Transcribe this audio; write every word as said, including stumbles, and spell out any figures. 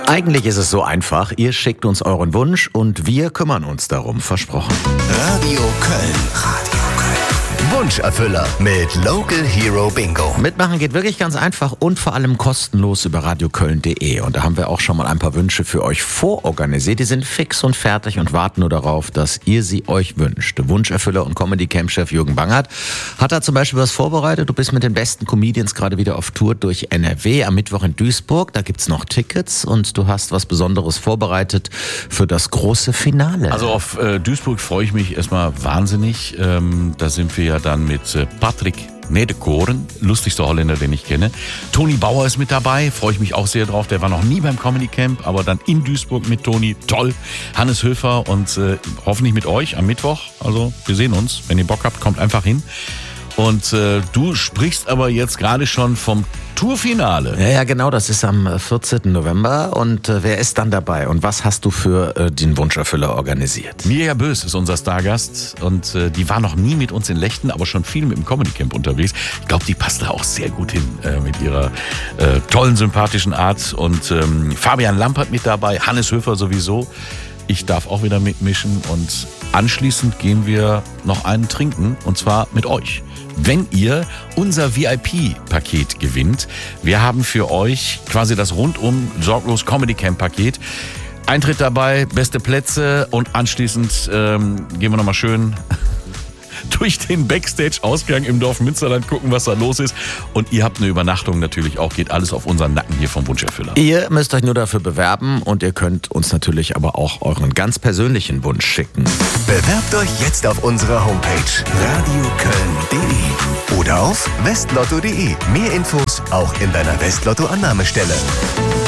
Eigentlich ist es so einfach. Ihr schickt uns euren Wunsch und wir kümmern uns darum. Versprochen. Radio Köln. Radio Köln. Wunscherfüller mit Local Hero Bingo. Mitmachen geht wirklich ganz einfach und vor allem kostenlos über radioköln punkt de. Und da haben wir auch schon mal ein paar Wünsche für euch vororganisiert. Die sind fix und fertig und warten nur darauf, dass ihr sie euch wünscht. Wunscherfüller und Comedy-Camp-Chef Jürgen Bangert hat da zum Beispiel was vorbereitet. Du bist mit den besten Comedians gerade wieder auf Tour durch N R W. Am Mittwoch in Duisburg, da gibt's noch Tickets und du hast was Besonderes vorbereitet für das große Finale. Also auf äh, Duisburg freue ich mich erstmal wahnsinnig. Ähm, da sind wir ja dann mit äh, Patrick Nedekoren, lustigster Holländer, den ich kenne. Toni Bauer ist mit dabei, freue ich mich auch sehr drauf. Der war noch nie beim Comedy Camp, aber dann in Duisburg mit Toni, toll. Hannes Höfer und äh, hoffentlich mit euch am Mittwoch. Also wir sehen uns, wenn ihr Bock habt, kommt einfach hin. Und äh, du sprichst aber jetzt gerade schon vom Tourfinale. Ja, ja, genau, das ist am vierzehnten November. Und äh, wer ist dann dabei? Und was hast du für äh, den Wunscherfüller organisiert? Mirja Bös ist unser Stargast und äh, die war noch nie mit uns in Lechten, aber schon viel mit dem Comedy Camp unterwegs. Ich glaube, die passt da auch sehr gut hin äh, mit ihrer äh, tollen, sympathischen Art. Und ähm, Fabian Lampert mit dabei, Hannes Höfer sowieso. Ich darf auch wieder mitmischen und anschließend gehen wir noch einen trinken und zwar mit euch. Wenn ihr unser V I P-Paket gewinnt, wir haben für euch quasi das rundum sorglos Comedy Camp Paket. Eintritt dabei, beste Plätze und anschließend ähm, gehen wir nochmal schön durch den Backstage-Ausgang im Dorf Münsterland gucken, was da los ist. Und ihr habt eine Übernachtung natürlich auch. Geht alles auf unseren Nacken hier vom Wunscherfüller. Ihr müsst euch nur dafür bewerben und ihr könnt uns natürlich aber auch euren ganz persönlichen Wunsch schicken. Bewerbt euch jetzt auf unserer Homepage radioköln punkt de oder auf westlotto punkt de. Mehr Infos auch in deiner Westlotto-Annahmestelle.